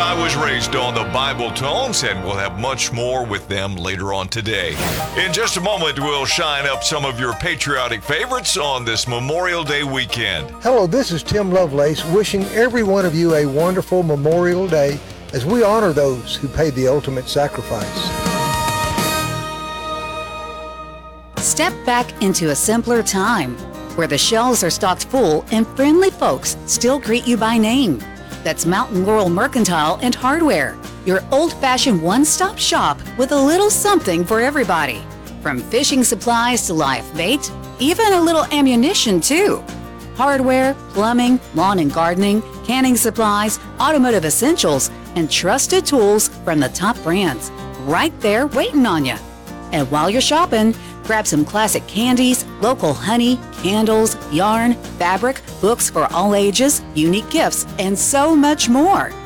I was raised on the Bible tones, and we'll have much more with them later on today. In just a moment, we'll shine up some of your patriotic favorites on this Memorial Day weekend. Hello, this is Tim Lovelace wishing every one of you a wonderful Memorial Day as we honor those who paid the ultimate sacrifice. Step back into a simpler time where the shelves are stocked full and friendly folks still greet you by name. That's Mountain Laurel Mercantile and Hardware, your old-fashioned one-stop shop with a little something for everybody. From fishing supplies to live bait, even a little ammunition too. Hardware, plumbing, lawn and gardening, canning supplies, automotive essentials, and trusted tools from the top brands. Right there waiting on you. And while you're shopping, grab some classic candies, local honey, candles, yarn, fabric, books for all ages, unique gifts, and so much more.